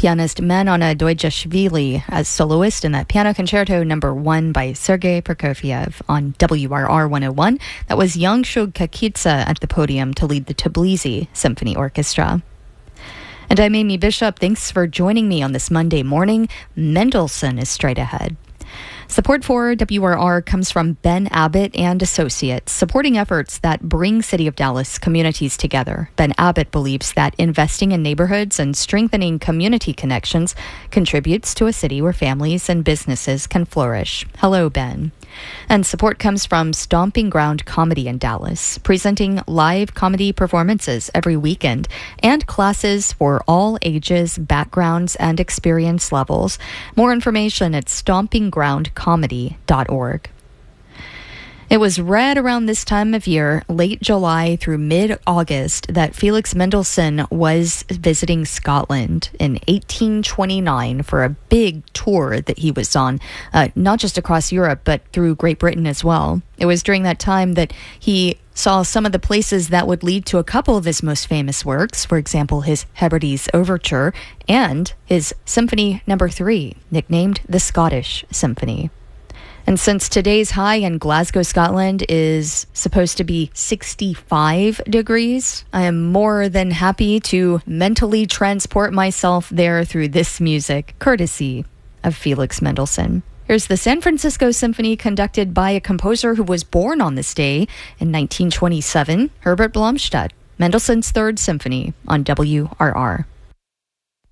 pianist Manon Dojashvili as soloist in that Piano Concerto No. 1 by Sergei Prokofiev on WRR 101. That was Yangshug Kakitsa at the podium to lead the Tbilisi Symphony Orchestra. And I'm Amy Bishop. Thanks for joining me on this Monday morning. Mendelssohn is straight ahead. Support for WRR comes from Ben Abbott and Associates, supporting efforts that bring City of Dallas communities together. Ben Abbott believes that investing in neighborhoods and strengthening community connections contributes to a city where families and businesses can flourish. Hello, Ben. And support comes from Stomping Ground Comedy in Dallas, presenting live comedy performances every weekend and classes for all ages, backgrounds, and experience levels. More information at stompinggroundcomedy.org. It was right around this time of year, late July through mid-August, that Felix Mendelssohn was visiting Scotland in 1829 for a big tour that he was on, not just across Europe, but through Great Britain as well. It was during that time that he saw some of the places that would lead to a couple of his most famous works, for example, his Hebrides Overture and his Symphony No. 3, nicknamed the Scottish Symphony. And since today's high in Glasgow, Scotland is supposed to be 65 degrees, I am more than happy to mentally transport myself there through this music, courtesy of Felix Mendelssohn. Here's the San Francisco Symphony, conducted by a composer who was born on this day in 1927, Herbert Blomstedt. Mendelssohn's Third Symphony on WRR.